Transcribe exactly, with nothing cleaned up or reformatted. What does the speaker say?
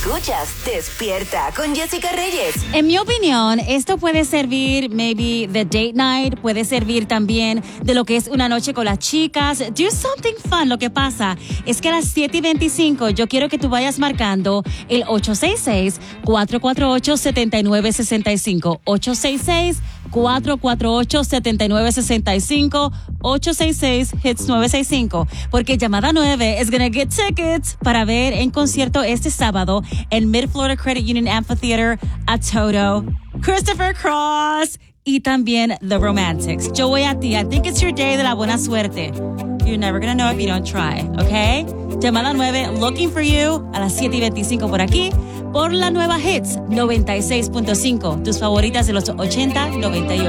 Escuchas Despierta con Jessica Reyes. En mi opinión, esto puede servir maybe the date night, puede servir también de lo que es una noche con las chicas. Do something fun. Lo que pasa es que a las siete y veinticinco yo quiero que tú vayas marcando el ocho seis seis, cuatro cuatro ocho, siete nueve seis cinco. ocho seis seis, cuatro cuatro ocho, siete nueve seis cinco. ocho seis seis, hits nueve seis cinco. Porque llamada nueve is gonna get tickets para ver en concierto este sábado en Mid-Florida Credit Union Amphitheater a Toto, Christopher Cross y también The Romantics. Yo voy a ti. I think it's your day de la buena suerte. You're never gonna know if you don't try, okay? Llamada nueve, looking for you, a las siete y veinticinco por aquí, por la nueva Hits noventa y seis punto cinco. Tus favoritas de los ochenta, noventa y ocho.